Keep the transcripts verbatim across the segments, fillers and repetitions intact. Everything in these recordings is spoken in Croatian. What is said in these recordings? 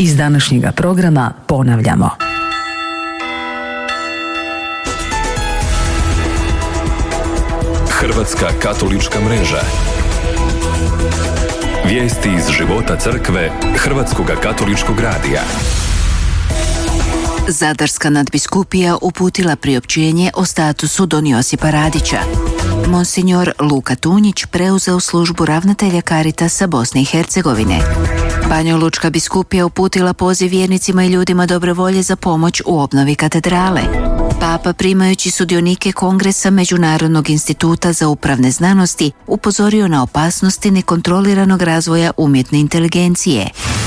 Iz današnjega programa ponavljamo. Hrvatska katolička mreža. Vijesti iz života crkve Hrvatskog katoličkog radija. Zadarska nadbiskupija uputila priopćenje o statusu don Josipa Radića. Monsignor Luka Tunjić preuzeo službu ravnatelja Caritasa Bosne i Hercegovine. Banjalučka biskupija uputila poziv vjernicima i ljudima dobre volje za pomoć u obnovi katedrale. Papa, primajući sudionike Kongresa Međunarodnog instituta za upravne znanosti, upozorio na opasnosti nekontroliranog razvoja umjetne inteligencije.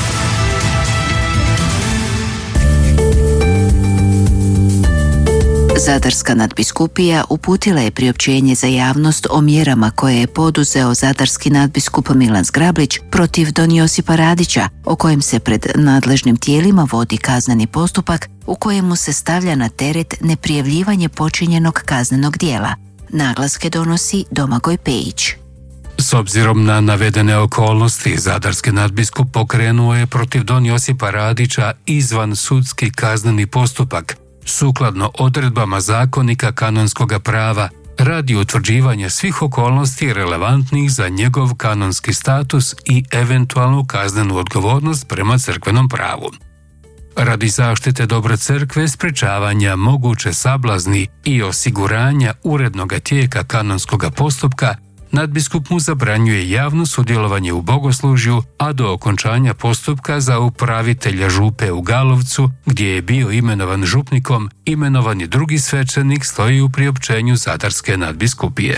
Zadarska nadbiskupija uputila je priopćenje za javnost o mjerama koje je poduzeo zadarski nadbiskup Milan Zgrablić protiv don Josipa Radića, o kojem se pred nadležnim tijelima vodi kazneni postupak u kojemu se stavlja na teret neprijavljivanje počinjenog kaznenog dijela. Naglaske donosi Domagoj Pejić. S obzirom na navedene okolnosti, zadarski nadbiskup pokrenuo je protiv don Josipa Radića izvan sudski kazneni postupak, sukladno odredbama zakonika kanonskog prava, radi utvrđivanja svih okolnosti relevantnih za njegov kanonski status i eventualnu kaznenu odgovornost prema crkvenom pravu. Radi zaštite dobre crkve, sprečavanja moguće sablazni i osiguranja urednog tijeka kanonskog postupka, nadbiskup mu zabranjuje javno sudjelovanje u bogoslužju, a do okončanja postupka za upravitelja župe u Galovcu, gdje je bio imenovan župnikom, imenovan je drugi svećenik, stoji u priopćenju zadarske nadbiskupije.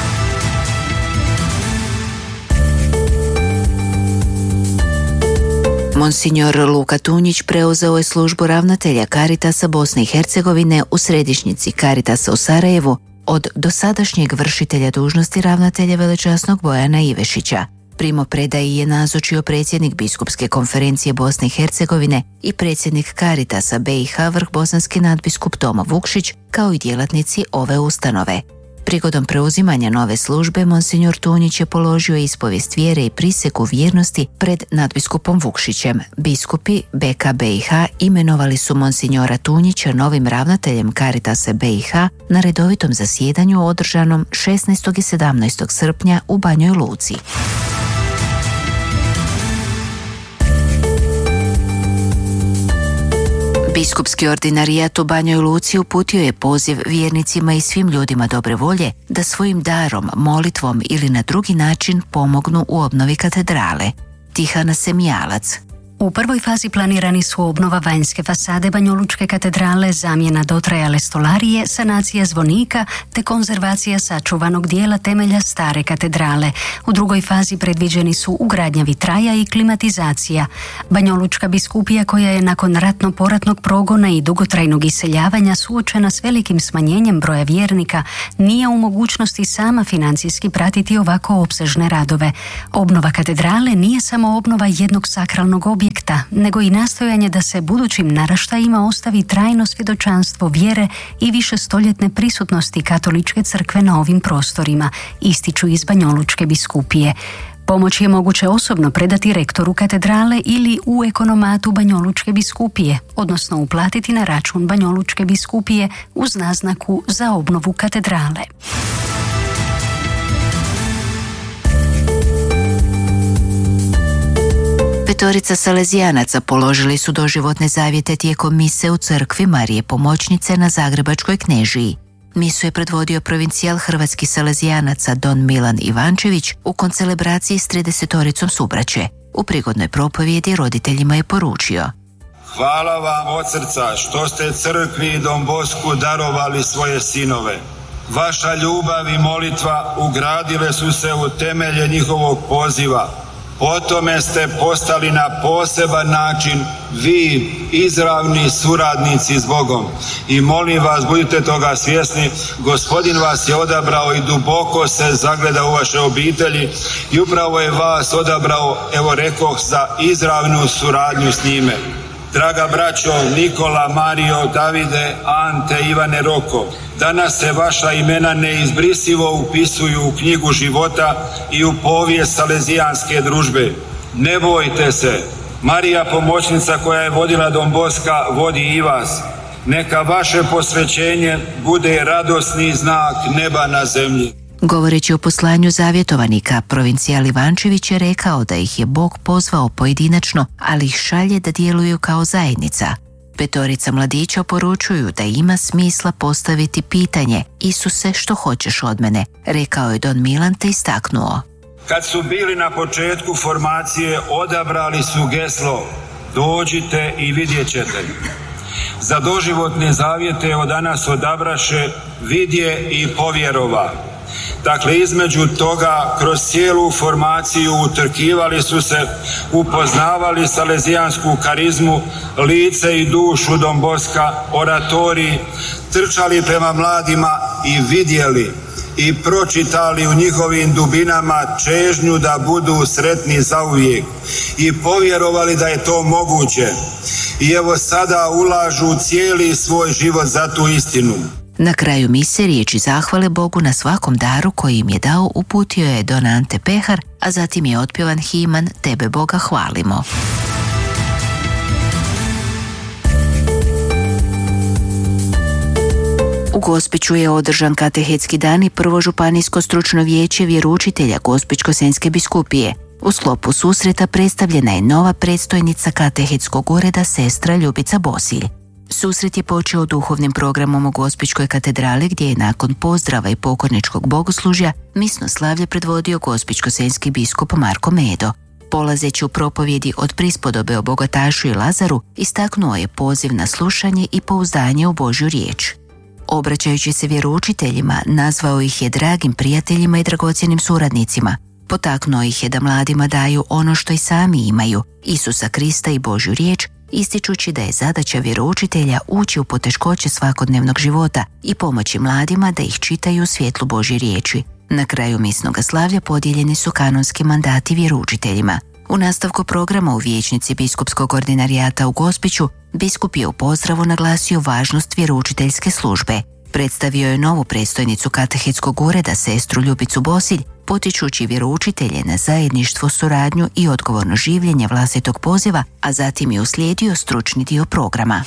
Monsignor Luka Tunjić preuzeo je službu ravnatelja Caritasa Bosne i Hercegovine u središnjici Caritasa u Sarajevu od dosadašnjeg vršitelja dužnosti ravnatelja velečasnog Bojana Ivešića. Primopredaji je nazočio predsjednik Biskupske konferencije Bosne i Hercegovine i predsjednik Caritasa B i H vrhbosanski nadbiskup Tomo Vukšić, kao i djelatnici ove ustanove. Prigodom preuzimanja nove službe, monsignor Tunjić je položio ispovijest vjere i prisegu vjernosti pred nadbiskupom Vukšićem. Biskupi B K B i H imenovali su monsignora Tunjića novim ravnateljem Caritasa B i H na redovitom zasjedanju održanom šesnaestog i sedamnaestog srpnja u Banjoj Luci. Biskupski ordinarijat u Banjoj Luci uputio je poziv vjernicima i svim ljudima dobre volje da svojim darom, molitvom ili na drugi način pomognu u obnovi katedrale. Tihana Semijalac. U prvoj fazi planirani su obnova vanjske fasade Banjolučke katedrale, zamjena dotrajale stolarije, sanacija zvonika te konzervacija sačuvanog dijela temelja stare katedrale. U drugoj fazi predviđeni su ugradnja vitraja i klimatizacija. Banjolučka biskupija, koja je nakon ratno-poratnog progona i dugotrajnog iseljavanja suočena s velikim smanjenjem broja vjernika, nije u mogućnosti sama financijski pratiti ovako opsežne radove. Obnova katedrale nije samo obnova jednog sakralnog objekta, nego i nastojanje da se budućim naraštajima ostavi trajno svjedočanstvo vjere i višestoljetne prisutnosti katoličke crkve na ovim prostorima, ističu iz Banjolučke biskupije. Pomoć je moguće osobno predati rektoru katedrale ili u ekonomatu Banjolučke biskupije, odnosno uplatiti na račun Banjolučke biskupije uz naznaku za obnovu katedrale. Petorica salezijanaca položili su doživotne zavjete tijekom mise u crkvi Marije Pomoćnice na Zagrebačkoj Knežiji. Misu je predvodio provincijal hrvatskih salezijanaca don Milan Ivančević u koncelebraciji s tridesetoricom subraće. U prigodnoj propovjedi roditeljima je poručio: Hvala vam od srca što ste crkvi i Don Bosku darovali svoje sinove. Vaša ljubav i molitva ugradile su se u temelje njihovog poziva. Po tome ste postali na poseban način vi izravni suradnici s Bogom. I molim vas, budite toga svjesni, Gospodin vas je odabrao i duboko se zagleda u vaše obitelji i upravo je vas odabrao, evo rekoh, za izravnu suradnju s njime. Draga braćo Nikola, Mario, Davide, Ante, Ivane, Roko, danas se vaša imena neizbrisivo upisuju u knjigu života i u povijest salezijanske družbe. Ne bojte se, Marija pomoćnica koja je vodila Don Boska vodi i vas. Neka vaše posvećenje bude radosni znak neba na zemlji. Govoreći o poslanju zavjetovanika, provincijal Ivančević je rekao da ih je Bog pozvao pojedinačno, ali ih šalje da djeluju kao zajednica. Petorica mladića poručuju da ima smisla postaviti pitanje: Isuse, što hoćeš od mene? Rekao je Don Milan te istaknuo. Kad su bili na početku formacije, odabrali su geslo: dođite i vidjet ćete. Za doživotne zavjete od danas odabraše: vidje i povjerova. Dakle, između toga, kroz cijelu formaciju utrkivali su se, upoznavali salezijansku karizmu, lice i dušu Don Boska, oratoriji, trčali prema mladima i vidjeli i pročitali u njihovim dubinama čežnju da budu sretni zauvijek i povjerovali da je to moguće. I evo sada ulažu cijeli svoj život za tu istinu. Na kraju mise riječi zahvale Bogu na svakom daru koji im je dao uputio je Don Ante Pehar, a zatim je otpjevan himan Tebe Boga hvalimo. U Gospiću je održan katehetski dan i prvo županijsko stručno vijeće vjeroučitelja Gospićko-senjske biskupije. U sklopu susreta predstavljena je nova predstojnica katehetskog ureda sestra Ljubica Bosilj. Susret je počeo duhovnim programom u Gospićkoj katedrali gdje je nakon pozdrava i pokorničkog bogoslužja misno slavlje predvodio Gospićko-senjski biskup Marko Medo. Polazeći u propovjedi od prispodobe o bogatašu i Lazaru, istaknuo je poziv na slušanje i pouzdanje u Božju riječ. Obraćajući se vjeroučiteljima, nazvao ih je dragim prijateljima i dragocjenim suradnicima. Potaknuo ih je da mladima daju ono što i sami imaju, Isusa Krista i Božju riječ, ističući da je zadaća vjeroučitelja ući u poteškoće svakodnevnog života i pomoći mladima da ih čitaju u svjetlu Božje riječi. Na kraju misnog slavlja podijeljeni su kanonski mandati vjeroučiteljima. U nastavku programa u vijećnici biskupskog ordinarijata u Gospiću, biskup je u pozdravu naglasio važnost vjeroučiteljske službe. Predstavio je novu predstojnicu katehetskog ureda sestru Ljubicu Bosilj, potičući vjeroučitelje na zajedništvo, suradnju i odgovorno življenje vlastitog poziva, a zatim je uslijedio stručni dio programa.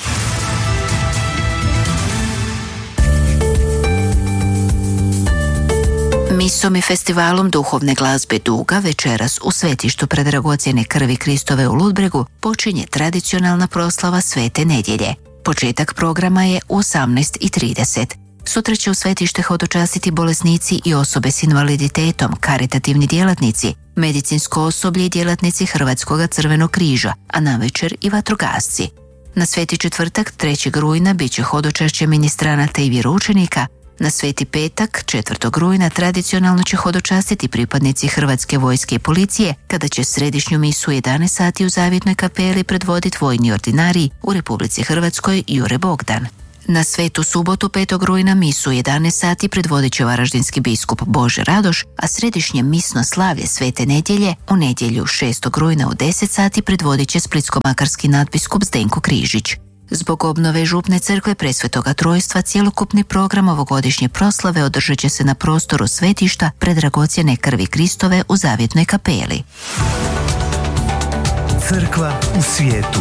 Misom i festivalom duhovne glazbe Duga večeras u svetištu predragocjene krvi Kristove u Ludbregu počinje tradicionalna proslava Svete nedjelje. Početak programa je u osamnaest i trideset. Sutra će u svetište hodočastiti bolesnici i osobe s invaliditetom, karitativni djelatnici, medicinsko osoblje i djelatnici Hrvatskog crvenog križa, a navečer i vatrogasci. Na Sveti četvrtak, trećeg rujna, bit će hodočašće ministranata i vjeroučenika. Na Sveti petak, četvrtog rujna, tradicionalno će hodočastiti pripadnici Hrvatske vojske i policije, kada će središnju misu u jedanaest sati u Zavjetnoj kapeli predvoditi vojni ordinarij u Republici Hrvatskoj Jure Bogdan. Na Svetu subotu, petog rujna, misu u jedanaest sati predvodit će varaždinski biskup Bože Radoš, a središnje misno slavlje Svete nedjelje u nedjelju šestog rujna u deset sati predvodit će splitsko-makarski nadbiskup Zdenko Križić. Zbog obnove župne crkve Presvetoga Trojstva, cjelokupni program ovogodišnje proslave održat će se na prostoru svetišta predragocjene krvi Kristove u Zavjetnoj kapeli. Crkva u svijetu.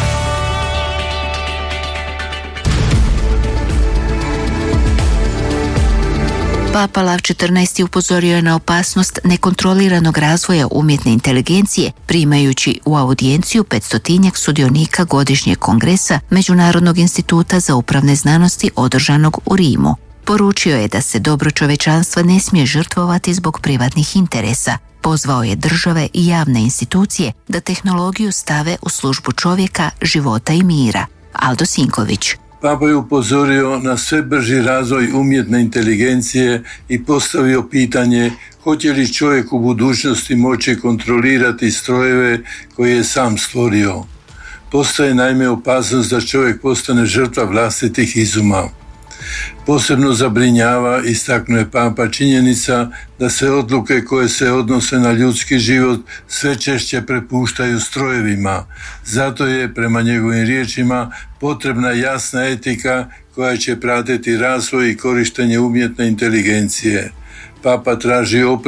Papa Lav četrnaesti upozorio je na opasnost nekontroliranog razvoja umjetne inteligencije, primajući u audijenciju petstotinjak sudionika godišnjeg kongresa Međunarodnog instituta za upravne znanosti održanog u Rimu. Poručio je da se dobro čovečanstva ne smije žrtvovati zbog privatnih interesa. Pozvao je države i javne institucije da tehnologiju stave u službu čovjeka, života i mira. Aldo Sinković. Papa je upozorio na sve brži razvoj umjetne inteligencije i postavio pitanje hoće li čovjek u budućnosti moći kontrolirati strojeve koje je sam stvorio. Postoje naime opasnost da čovjek postane žrtva vlastitih izuma. Posebno zabrinjava, istaknuje Papa, činjenica da se odluke koje se odnose na ljudski život sve češće prepuštaju strojevima. Zato je, prema njegovim riječima, potrebna jasna etika koja će pratiti razvoj i korištenje umjetne inteligencije. Papa traži oprez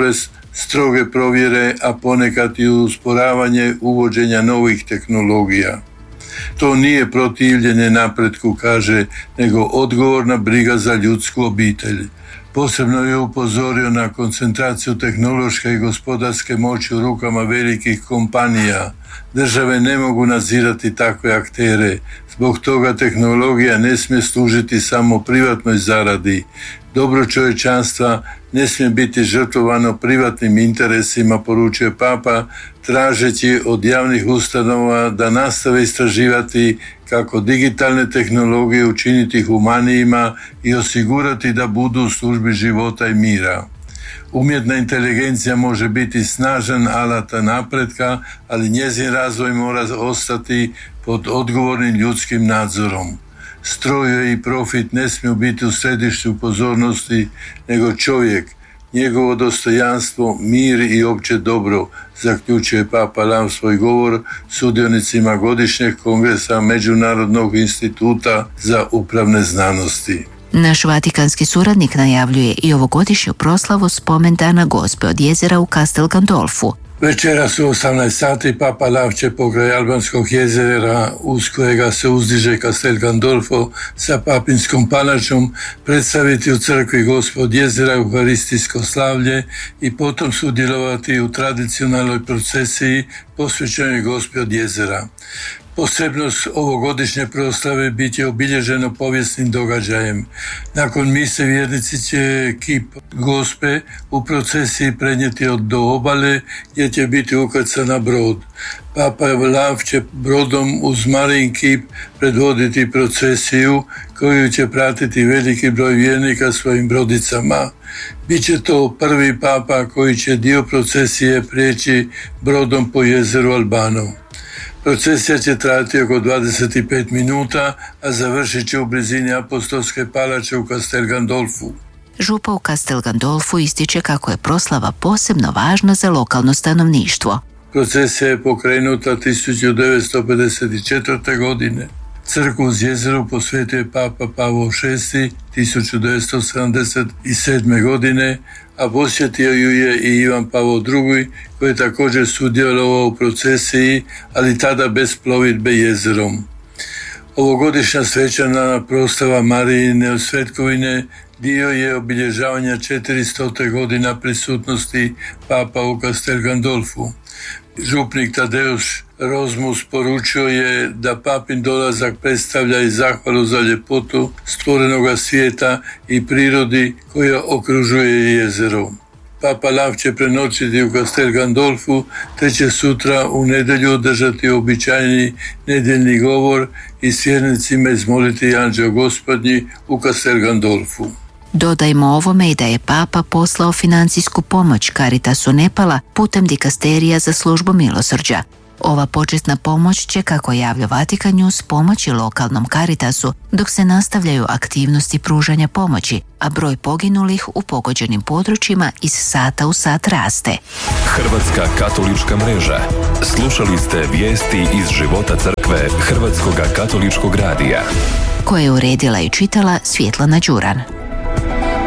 stroge provjere, a ponekad i usporavanje uvođenja novih tehnologija. To nije protivljenje napretku, kaže, nego odgovorna briga za ljudsku obitelj. Posebno je upozorio na koncentraciju tehnološke i gospodarske moći u rukama velikih kompanija. Države ne mogu nadzirati takve aktere. Zbog toga tehnologija ne smije služiti samo privatnoj zaradi. Dobro čovječanstva ne smije biti žrtvovano privatnim interesima, poručuje Papa, tražeći od javnih ustanova da nastave istraživati kako digitalne tehnologije učiniti humanijima i osigurati da budu u službi života i mira. Umjetna inteligencija može biti snažan alat napretka, ali njezin razvoj mora ostati pod odgovornim ljudskim nadzorom. Stroj i profit ne smiju biti u središtu pozornosti, nego čovjek, njegovo dostojanstvo, mir i opće dobro, zaključuje Papa Lav svoj govor sudionicima godišnjeg kongresa Međunarodnog instituta za upravne znanosti. Naš vatikanski suradnik najavljuje i ovogodišnju proslavu spomendana Gospe od jezera u Castel Gandolfu. Večeras u osamnaest sati Papa Lav će pokraj Albanskog jezera, uz kojega se uzdiže Castel Gandolfo sa papinskom palačom, predstaviti u crkvi Gospe od jezera euharistijsko slavlje i potom sudjelovati u tradicionalnoj procesiji posvećenoj Gospe od jezera. Posebnost ovogodišnje proslave bit će obilježeno povijesnim događajem. Nakon mise vjernici će kip Gospe u procesiji prenijeti od do obale gdje će biti ukrcan na brod. Papa Lav će brodom uz Marijin kip predvoditi procesiju koju će pratiti veliki broj vjernika svojim brodicama. Biće to prvi papa koji će dio procesije prijeći brodom po jezeru Albano. Procesija će trajati oko dvadeset pet minuta, a završit će u blizini apostolske palače u Castel Gandolfu. Župa u Castel Gandolfu ističe kako je proslava posebno važna za lokalno stanovništvo. Procesija je pokrenuta tisuću devetsto pedeset četvrte. godine. Crkvu uz jezeru posvetio je Papa Pavao šesti tisuću devetsto sedamdeset sedme. godine, a posjetio ju je i Ivan Pavao drugi. koji je također sudjelovao u procesiji, ali tada bez plovidbe jezerom. Ovogodišnja svečana proslava Marijine svetkovine dio je obilježavanja četiristote godina prisutnosti Papa u Castel Gandolfu. Župnik Tadeuš Rozmus poručio je da papin dolazak predstavlja i zahvalu za ljepotu stvorenoga svijeta i prirodi koja okružuje jezero. Papa Lav će prenoćiti u Castel Gandolfu, te će sutra u nedjelju održati običajni nedjeljni govor i s vjernicima izmoliti Anđeo Gospodnji u Castel Gandolfu. Dodajmo ovome i da je Papa poslao financijsku pomoć Caritasu Nepala putem dikasterija za službu milosrđa. Ova početna pomoć će, kako javlja Vatikan News, pomoći lokalnom Caritasu dok se nastavljaju aktivnosti pružanja pomoći, a broj poginulih u pogođenim područjima iz sata u sat raste. Hrvatska katolička mreža. Slušali ste vijesti iz života crkve Hrvatskoga katoličkog radija, koje je uredila i čitala Svjetlana Đuran.